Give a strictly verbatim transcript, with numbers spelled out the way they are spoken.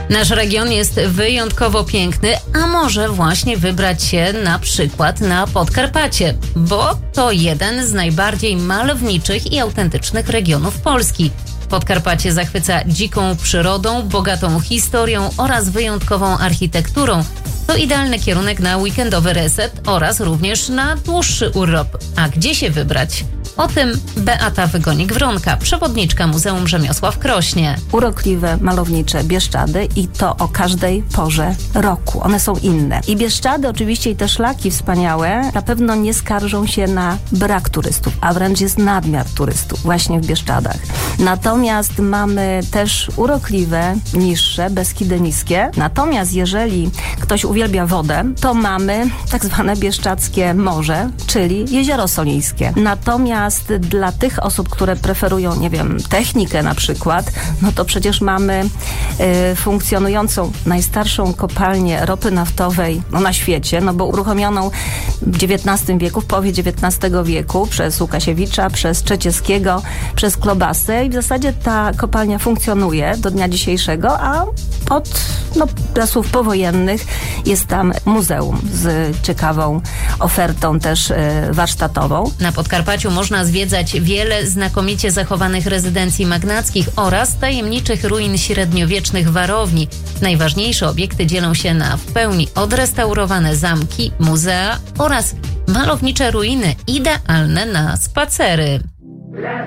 Nasz region jest wyjątkowo piękny, a może właśnie wybrać się na przykład na Podkarpacie, bo to jeden z najbardziej malowniczych i autentycznych regionów Polski. Podkarpacie zachwyca dziką przyrodą, bogatą historią oraz wyjątkową architekturą. To idealny kierunek na weekendowy reset oraz również na dłuższy urlop. A gdzie się wybrać? O tym Beata Wygonik-Wronka, przewodniczka Muzeum Rzemiosła w Krośnie. Urokliwe, malownicze Bieszczady i to o każdej porze roku. One są inne. I Bieszczady oczywiście i te szlaki wspaniałe na pewno nie skarżą się na brak turystów, a wręcz jest nadmiar turystów właśnie w Bieszczadach. Natomiast mamy też urokliwe, niższe, Beskidy niskie. Natomiast jeżeli ktoś uwielbia wodę, to mamy tak zwane bieszczadzkie morze, czyli Jezioro Solińskie. Natomiast dla tych osób, które preferują, nie wiem, technikę na przykład, no to przecież mamy y, funkcjonującą najstarszą kopalnię ropy naftowej no, na świecie, no bo uruchomioną w dziewiętnastym wieku, w połowie dziewiętnastego wieku przez Łukasiewicza, przez Trzecieskiego, przez Klobasę i w zasadzie ta kopalnia funkcjonuje do dnia dzisiejszego, a od no, czasów powojennych jest tam muzeum z ciekawą ofertą też y, warsztatową. Na Podkarpaciu można zwiedzać wiele znakomicie zachowanych rezydencji magnackich oraz tajemniczych ruin średniowiecznych warowni. Najważniejsze obiekty dzielą się na w pełni odrestaurowane zamki, muzea oraz malownicze ruiny idealne na spacery.